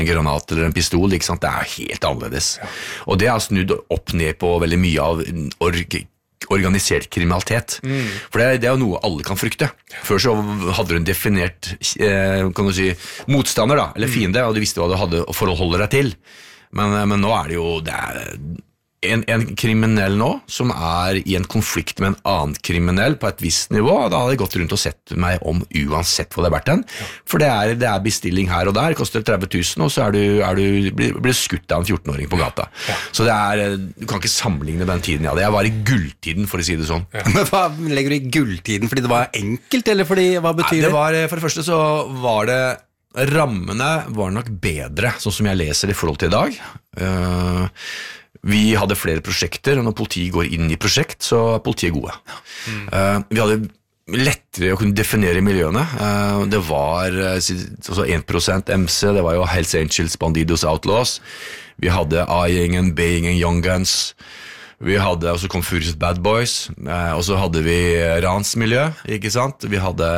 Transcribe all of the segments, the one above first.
en granat eller en pistol, ikke sant? Det helt annerledes. Og det har snudd opp ned på veldig mye av organisert kriminalitet. For det jo noe alle kan frykte. Før så hadde du en definert kan du si, motstander da, eller fiende, og du visste hva du hadde å forholde deg til. Men nå det jo en kriminell nå som i en konflikt med en annen kriminell på et visst nivå, da hadde jeg gått rundt og sett meg om uansett hva det vært den. For det bestilling her og der, koster 30 000, og så blir skutt av en 14-åring på gata. Så du kan ikke sammenligne den tiden jeg hadde. Jeg var i gulltiden, for å si det sånn. Men hva legger du i gulltiden? Fordi det var enkelt, eller fordi, hva betyr det? For det første så var det rammene var nok bedre, sånn som jeg leser i forhold til i dag. Vi hadde flere prosjekter, og når politiet går inn i prosjekt, så politiet gode. Vi hadde lettere å kunne definere miljøene. Det var 1% MC, det var jo Hells Angels, Bandidos, Outlaws. Vi hadde A-gjengen, B-gjengen, Young Guns. Vi hadde, og så kom Furious Bad Boys, og så hadde vi ransmiljø, ikke sant? Vi hadde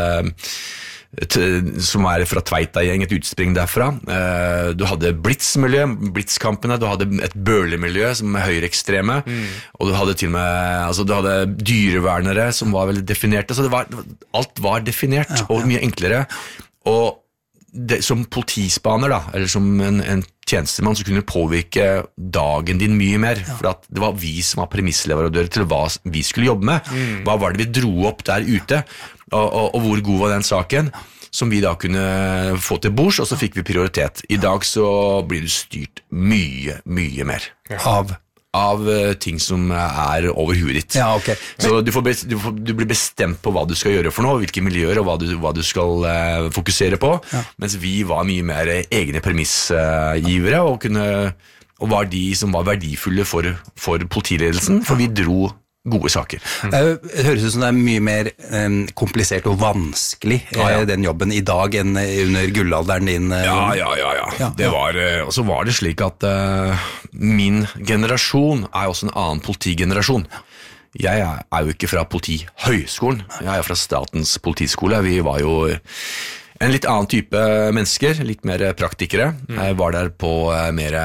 som fra Tveita-gjeng, et utspring derfra. Du hadde Blitz-miljø, Blitz-kampene, du hadde et Bøhle-miljø som høyreekstreme, og du hadde til og med, du hadde dyrevernere som var veldig definerte, så alt var definert, og mye enklere, og som politispaner da, eller som en tjenestemann, så kunne du påvirke dagen din mye mer, for at det var vi som var premissleverandører til hva vi skulle jobbe med. Hva var det vi dro opp der ute, og hvor god var den saken, som vi da kunne få til bords, og så fikk vi prioritet. I dag så blir du styrt mye, mye mer. Av ting som over huet ditt. Ja, ok. Så du blir bestemt på hva du skal gjøre for noe, hvilke miljøer og hva du skal fokusere på, mens vi var mye mer egne premissgivere og var de som var verdifulle for politiledelsen, for vi dro gode saker. Det høres ut som det mye mer komplisert og vanskelig den jobben i dag enn under gullalderen din. Ja. Og så var det slik at min generasjon også en annen politigenerasjon. Jeg jo ikke fra Politihøgskolen, jeg fra Statens politiskole. Vi var jo en litt annen type mennesker, litt mer praktikere. Jeg var der på mer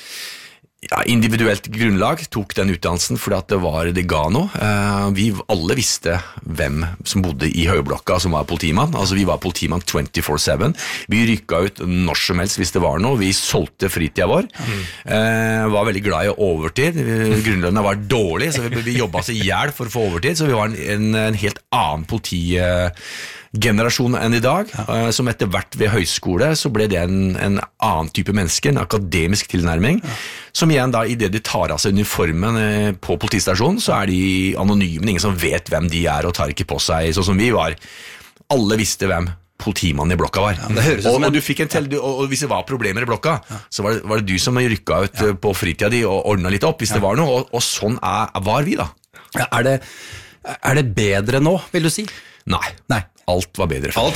individuelt grunnlag, tok den utdannelsen fordi at det ga noe. Vi alle visste hvem som bodde i høyblokka som var politimann. Altså vi var politimann 24/7. Vi rykket ut når som helst hvis det var noe. Vi solgte fritida vår. Var veldig glad i overtid. Grunnlønna var dårlig, så vi jobbet oss i hjel for å få overtid, så vi var en helt annen politigenerasjon enn i dag. Som etter hvert ved høyskole så ble det en annen type menneske, en akademisk tilnærming, som igjen da, i det de tar av seg uniformen på politistasjonen, så de anonyme, ingen som vet hvem de og tar ikke på seg, sånn som vi var. Alle visste hvem politimannen i blokka var. Og du fikk og hvis det var problemer i blokka, så var det du som rykket ut på fritida di og ordnet litt opp hvis det var noe, og sånn var vi da. Er det bedre nå, vil du si? Nei. Alt var bedre for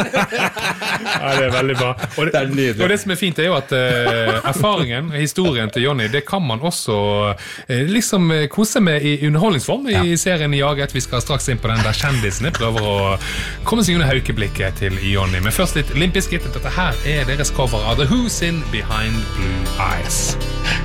Ja, det veldig bra. Og det som fint jo at erfaringen, historien til Jonny, det kan man også liksom kose med i underholdningsform i serien Jaget. Vi skal straks inn på den der kjendisene, prøver å komme seg under haukeblikket til Jonny. Men først litt Limp Bizkit. Dette her deres cover av The Who sin Behind Blue Eyes.